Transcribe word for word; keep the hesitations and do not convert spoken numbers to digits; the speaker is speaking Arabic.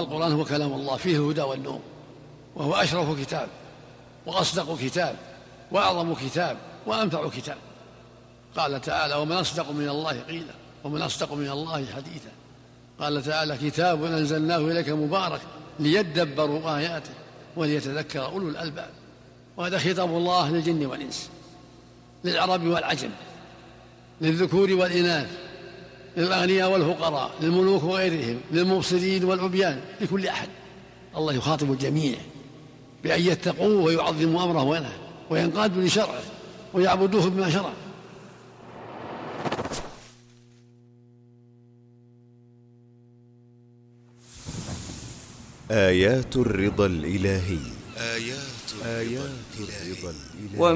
القرآن هو كلام الله فيه الهدى والنور، وهو أشرف كتاب وأصدق كتاب وأعظم كتاب وأنفع كتاب. قال تعالى: ومن أصدق من الله قيلا ومن أصدق من الله حديثا. قال تعالى: كتاب أنزلناه إليك مبارك ليدبروا آياته وليتذكر أولو الألباب. وهذا خطاب الله للجن والإنس، للعرب والعجم، للذكور والإناث، للأغنياء والفقراء، للملوك وغيرهم، للمبصرين والعميان، لكل أحد. الله يخاطب الجميع بأن يتقوه ويعظموا أمره ونهيه وينقادوا لشرعه ويعبدوه بما شرع. آيات الرضا الإلهي. آيات الرضا الإلهي.